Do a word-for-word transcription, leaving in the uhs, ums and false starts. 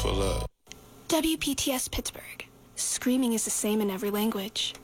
Pull up. W P T S Pittsburgh. Screaming is the same in every language.